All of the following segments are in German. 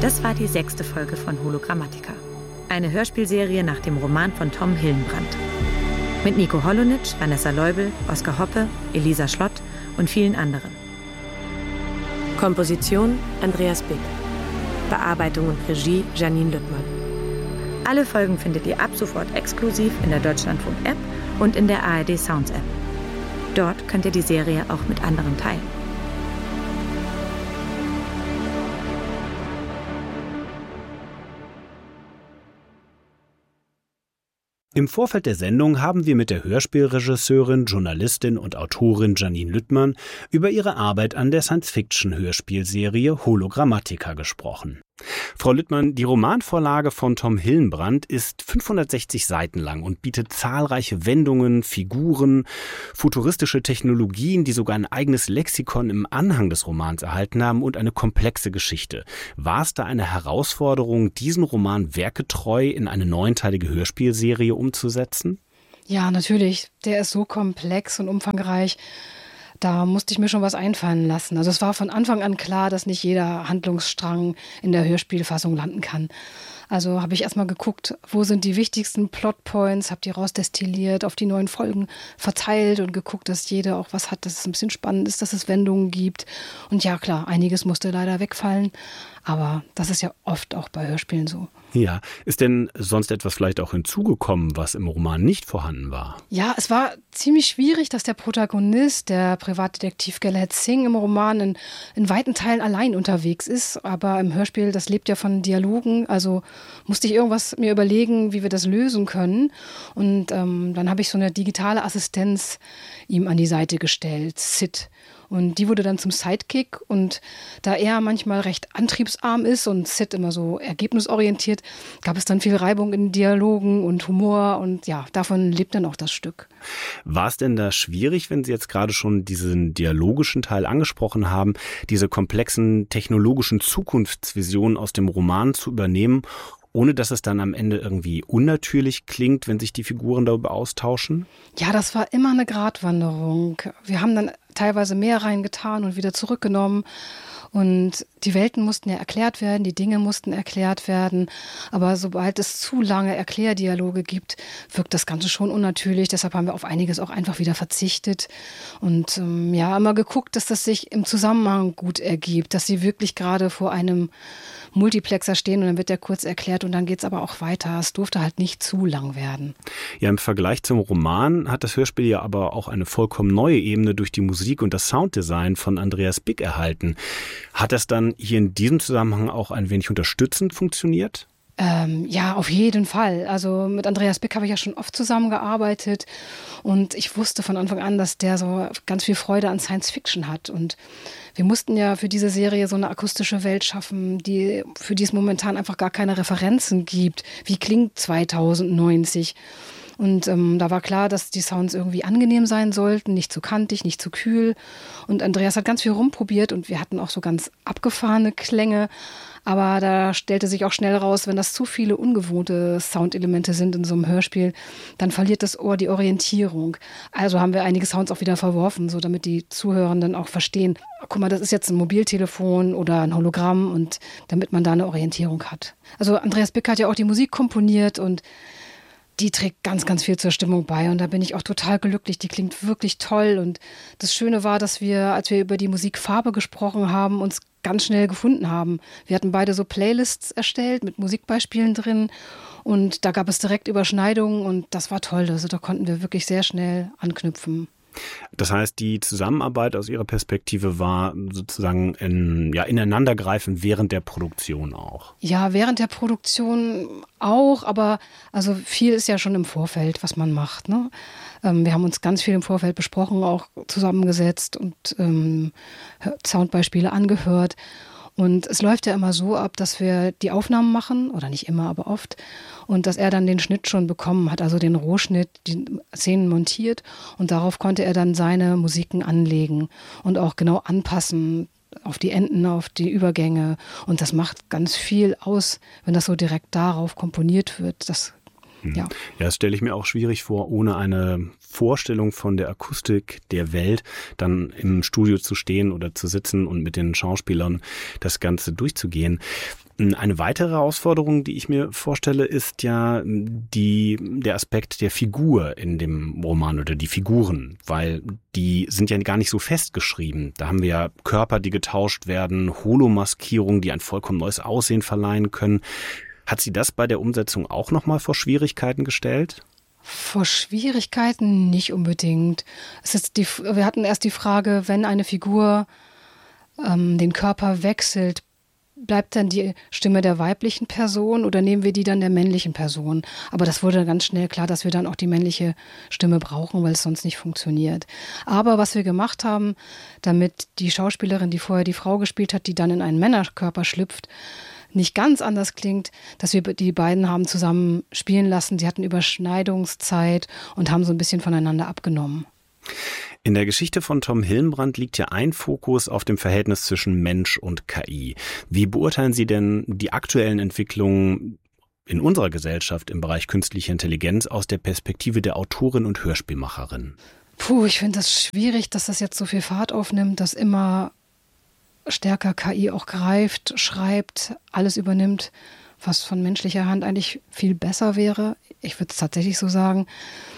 Das war die 6. Folge von Hologrammatica. Eine Hörspielserie nach dem Roman von Tom Hillenbrand. Mit Nico Holonitsch, Vanessa Leubel, Oskar Hoppe, Elisa Schlott und vielen anderen. Komposition Andreas Bick. Bearbeitung und Regie Janine Lüttmann. Alle Folgen findet ihr ab sofort exklusiv in der Deutschlandfunk-App und in der ARD Sounds-App. Dort könnt ihr die Serie auch mit anderen teilen. Im Vorfeld der Sendung haben wir mit der Hörspielregisseurin, Journalistin und Autorin Janine Lüttmann über ihre Arbeit an der Science-Fiction-Hörspielserie Hologrammatica gesprochen. Frau Lüttmann, die Romanvorlage von Tom Hillenbrand ist 560 Seiten lang und bietet zahlreiche Wendungen, Figuren, futuristische Technologien, die sogar ein eigenes Lexikon im Anhang des Romans erhalten haben und eine komplexe Geschichte. War es da eine Herausforderung, diesen Roman werkgetreu in eine 9-teilige Hörspielserie umzusetzen? Ja, natürlich. Der ist so komplex und umfangreich. Da musste ich mir schon was einfallen lassen. Also es war von Anfang an klar, dass nicht jeder Handlungsstrang in der Hörspielfassung landen kann. Also habe ich erstmal geguckt, wo sind die wichtigsten Plotpoints, habe die rausdestilliert, auf die 9 Folgen verteilt und geguckt, dass jeder auch was hat, dass es ein bisschen spannend ist, dass es Wendungen gibt. Und ja klar, einiges musste leider wegfallen, aber das ist ja oft auch bei Hörspielen so. Ja, ist denn sonst etwas vielleicht auch hinzugekommen, was im Roman nicht vorhanden war? Ja, es war ziemlich schwierig, dass der Protagonist, der Privatdetektiv Galahad Singh, im Roman in weiten Teilen allein unterwegs ist. Aber im Hörspiel, das lebt ja von Dialogen, also musste ich irgendwas mir überlegen, wie wir das lösen können. Und dann habe ich so eine digitale Assistenz ihm an die Seite gestellt, Sid. Und die wurde dann zum Sidekick, und da er manchmal recht antriebsarm ist und Sid immer so ergebnisorientiert, gab es dann viel Reibung in Dialogen und Humor, und ja, davon lebt dann auch das Stück. War es denn da schwierig, wenn Sie jetzt gerade schon diesen dialogischen Teil angesprochen haben, diese komplexen technologischen Zukunftsvisionen aus dem Roman zu übernehmen, ohne dass es dann am Ende irgendwie unnatürlich klingt, wenn sich die Figuren darüber austauschen? Ja, das war immer eine Gratwanderung. Wir haben dann teilweise mehr reingetan und wieder zurückgenommen. Und die Welten mussten ja erklärt werden, die Dinge mussten erklärt werden. Aber sobald es zu lange Erklärdialoge gibt, wirkt das Ganze schon unnatürlich. Deshalb haben wir auf einiges auch einfach wieder verzichtet. Und immer geguckt, dass das sich im Zusammenhang gut ergibt, dass sie wirklich gerade vor einem Multiplexer stehen und dann wird der kurz erklärt und dann geht es aber auch weiter. Es durfte halt nicht zu lang werden. Ja, im Vergleich zum Roman hat das Hörspiel ja aber auch eine vollkommen neue Ebene durch die Musik und das Sounddesign von Andreas Bick erhalten. Hat das dann hier in diesem Zusammenhang auch ein wenig unterstützend funktioniert? Ja, auf jeden Fall. Also mit Andreas Bick habe ich ja schon oft zusammengearbeitet und ich wusste von Anfang an, dass der so ganz viel Freude an Science Fiction hat. Und wir mussten ja für diese Serie so eine akustische Welt schaffen, für die es momentan einfach gar keine Referenzen gibt. Wie klingt 2090? Und da war klar, dass die Sounds irgendwie angenehm sein sollten, nicht zu kantig, nicht zu kühl. Und Andreas hat ganz viel rumprobiert und wir hatten auch so ganz abgefahrene Klänge. Aber da stellte sich auch schnell raus, wenn das zu viele ungewohnte Soundelemente sind in so einem Hörspiel, dann verliert das Ohr die Orientierung. Also haben wir einige Sounds auch wieder verworfen, so damit die Zuhörenden auch verstehen, guck mal, das ist jetzt ein Mobiltelefon oder ein Hologramm, und damit man da eine Orientierung hat. Also Andreas Bick hat ja auch die Musik komponiert und die trägt ganz, ganz viel zur Stimmung bei, und da bin ich auch total glücklich. Die klingt wirklich toll, und das Schöne war, dass wir, als wir über die Musikfarbe gesprochen haben, uns ganz schnell gefunden haben. Wir hatten beide so Playlists erstellt mit Musikbeispielen drin, und da gab es direkt Überschneidungen, und das war toll. Also da konnten wir wirklich sehr schnell anknüpfen. Das heißt, die Zusammenarbeit aus Ihrer Perspektive war sozusagen ineinandergreifend während der Produktion auch? Ja, während der Produktion auch, aber also viel ist ja schon im Vorfeld, was man macht, ne? Wir haben uns ganz viel im Vorfeld besprochen, auch zusammengesetzt und Soundbeispiele angehört. Und es läuft ja immer so ab, dass wir die Aufnahmen machen, oder nicht immer, aber oft, und dass er dann den Schnitt schon bekommen hat, also den Rohschnitt, die Szenen montiert, und darauf konnte er dann seine Musiken anlegen und auch genau anpassen auf die Enden, auf die Übergänge, und das macht ganz viel aus, wenn das so direkt darauf komponiert wird. Das Ja. Ja, das stelle ich mir auch schwierig vor, ohne eine Vorstellung von der Akustik der Welt dann im Studio zu stehen oder zu sitzen und mit den Schauspielern das Ganze durchzugehen. Eine weitere Herausforderung, die ich mir vorstelle, ist ja der Aspekt der Figur in dem Roman oder die Figuren, weil die sind ja gar nicht so festgeschrieben. Da haben wir ja Körper, die getauscht werden, Holomaskierungen, die ein vollkommen neues Aussehen verleihen können. Hat Sie das bei der Umsetzung auch nochmal vor Schwierigkeiten gestellt? Vor Schwierigkeiten nicht unbedingt. Wir hatten erst die Frage, wenn eine Figur den Körper wechselt, bleibt dann die Stimme der weiblichen Person oder nehmen wir die dann der männlichen Person? Aber das wurde ganz schnell klar, dass wir dann auch die männliche Stimme brauchen, weil es sonst nicht funktioniert. Aber was wir gemacht haben, damit die Schauspielerin, die vorher die Frau gespielt hat, die dann in einen Männerkörper schlüpft, nicht ganz anders klingt, dass wir die beiden haben zusammen spielen lassen. Sie hatten Überschneidungszeit und haben so ein bisschen voneinander abgenommen. In der Geschichte von Tom Hillenbrand liegt ja ein Fokus auf dem Verhältnis zwischen Mensch und KI. Wie beurteilen Sie denn die aktuellen Entwicklungen in unserer Gesellschaft im Bereich künstliche Intelligenz aus der Perspektive der Autorin und Hörspielmacherin? Ich finde das schwierig, dass das jetzt so viel Fahrt aufnimmt, dass immer stärker KI auch greift, schreibt, alles übernimmt, was von menschlicher Hand eigentlich viel besser wäre. Ich würde es tatsächlich so sagen.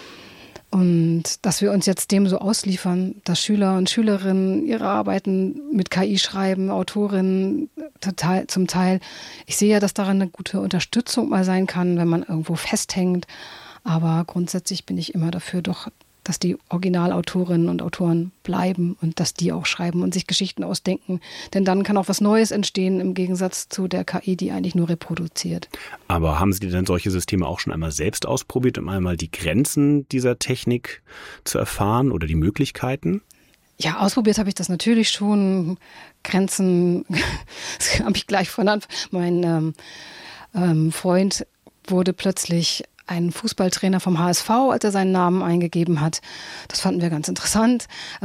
Und dass wir uns jetzt dem so ausliefern, dass Schüler und Schülerinnen ihre Arbeiten mit KI schreiben, Autorinnen zum Teil. Ich sehe ja, dass daran eine gute Unterstützung mal sein kann, wenn man irgendwo festhängt. Aber grundsätzlich bin ich immer dafür, doch, dass die Originalautorinnen und Autoren bleiben und dass die auch schreiben und sich Geschichten ausdenken. Denn dann kann auch was Neues entstehen im Gegensatz zu der KI, die eigentlich nur reproduziert. Aber haben Sie denn solche Systeme auch schon einmal selbst ausprobiert, um einmal die Grenzen dieser Technik zu erfahren oder die Möglichkeiten? Ja, ausprobiert habe ich das natürlich schon. Grenzen, das habe ich gleich von Anfang. Mein Freund wurde plötzlich ein Fußballtrainer vom HSV, als er seinen Namen eingegeben hat. Das fanden wir ganz interessant.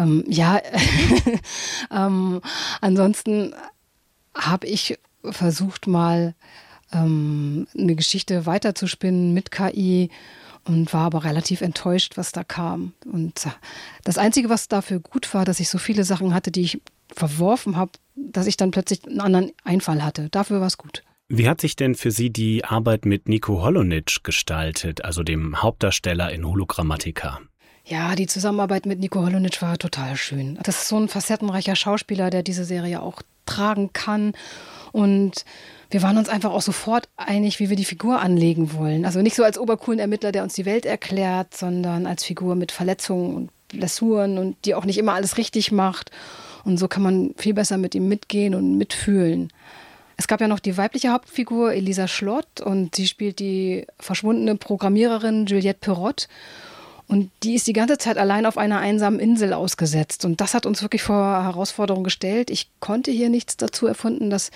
Ansonsten habe ich versucht, mal eine Geschichte weiterzuspinnen mit KI und war aber relativ enttäuscht, was da kam. Und das Einzige, was dafür gut war, dass ich so viele Sachen hatte, die ich verworfen habe, dass ich dann plötzlich einen anderen Einfall hatte. Dafür war es gut. Wie hat sich denn für Sie die Arbeit mit Nico Holonitsch gestaltet, also dem Hauptdarsteller in Hologrammatica? Ja, die Zusammenarbeit mit Nico Holonitsch war total schön. Das ist so ein facettenreicher Schauspieler, der diese Serie auch tragen kann. Und wir waren uns einfach auch sofort einig, wie wir die Figur anlegen wollen. Also nicht so als obercoolen Ermittler, der uns die Welt erklärt, sondern als Figur mit Verletzungen und Blessuren und die auch nicht immer alles richtig macht. Und so kann man viel besser mit ihm mitgehen und mitfühlen. Es gab ja noch die weibliche Hauptfigur, Elisa Schlott, und sie spielt die verschwundene Programmiererin Juliette Perrott. Und die ist die ganze Zeit allein auf einer einsamen Insel ausgesetzt. Und das hat uns wirklich vor Herausforderungen gestellt. Ich konnte hier nichts dazu erfinden. Das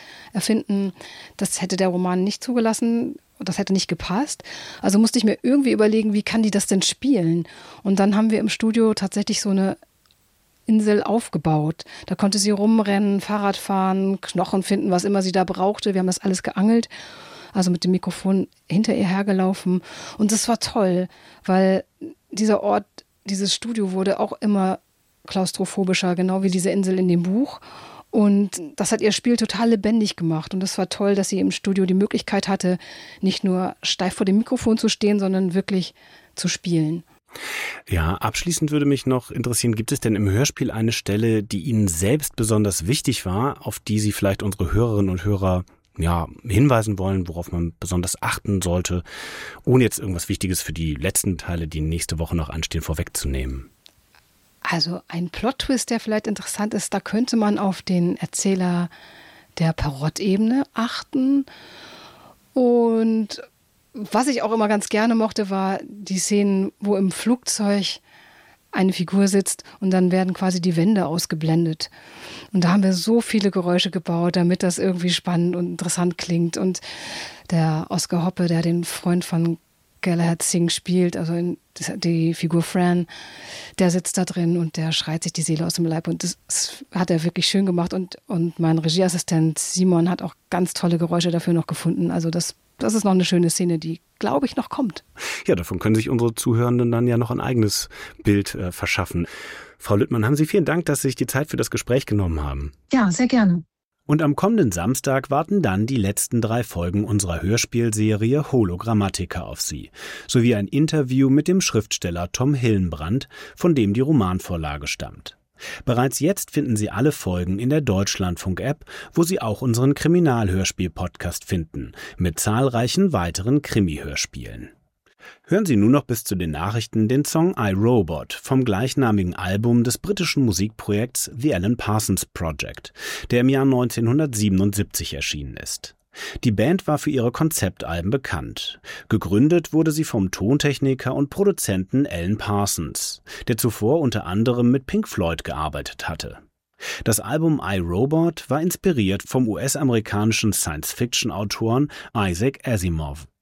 hätte der Roman nicht zugelassen. Das hätte nicht gepasst. Also musste ich mir irgendwie überlegen, wie kann die das denn spielen? Und dann haben wir im Studio tatsächlich so eine Insel aufgebaut. Da konnte sie rumrennen, Fahrrad fahren, Knochen finden, was immer sie da brauchte. Wir haben das alles geangelt, also mit dem Mikrofon hinter ihr hergelaufen. Und das war toll, weil dieser Ort, dieses Studio wurde auch immer klaustrophobischer, genau wie diese Insel in dem Buch. Und das hat ihr Spiel total lebendig gemacht. Und das war toll, dass sie im Studio die Möglichkeit hatte, nicht nur steif vor dem Mikrofon zu stehen, sondern wirklich zu spielen. Ja, abschließend würde mich noch interessieren, gibt es denn im Hörspiel eine Stelle, die Ihnen selbst besonders wichtig war, auf die Sie vielleicht unsere Hörerinnen und Hörer hinweisen wollen, worauf man besonders achten sollte, ohne jetzt irgendwas Wichtiges für die letzten Teile, die nächste Woche noch anstehen, vorwegzunehmen? Also ein Plot-Twist, der vielleicht interessant ist, da könnte man auf den Erzähler der Perrott-Ebene achten. Und was ich auch immer ganz gerne mochte, war die Szenen, wo im Flugzeug eine Figur sitzt und dann werden quasi die Wände ausgeblendet. Und da haben wir so viele Geräusche gebaut, damit das irgendwie spannend und interessant klingt. Und der Oskar Hoppe, der den Freund von Galahad Singh spielt, also die Figur Fran, der sitzt da drin und der schreit sich die Seele aus dem Leib und das hat er wirklich schön gemacht und mein Regieassistent Simon hat auch ganz tolle Geräusche dafür noch gefunden. Also das ist noch eine schöne Szene, die, glaube ich, noch kommt. Ja, davon können sich unsere Zuhörenden dann ja noch ein eigenes Bild verschaffen. Frau Lüttmann, haben Sie vielen Dank, dass Sie sich die Zeit für das Gespräch genommen haben. Ja, sehr gerne. Und am kommenden Samstag warten dann die letzten 3 Folgen unserer Hörspielserie Hologrammatica auf Sie, sowie ein Interview mit dem Schriftsteller Tom Hillenbrand, von dem die Romanvorlage stammt. Bereits jetzt finden Sie alle Folgen in der Deutschlandfunk-App, wo Sie auch unseren Kriminalhörspiel-Podcast finden, mit zahlreichen weiteren Krimi-Hörspielen. Hören Sie nun noch bis zu den Nachrichten den Song I, Robot vom gleichnamigen Album des britischen Musikprojekts The Alan Parsons Project, der im Jahr 1977 erschienen ist. Die Band war für ihre Konzeptalben bekannt. Gegründet wurde sie vom Tontechniker und Produzenten Alan Parsons, der zuvor unter anderem mit Pink Floyd gearbeitet hatte. Das Album I, Robot war inspiriert vom US-amerikanischen Science-Fiction-Autoren Isaac Asimov.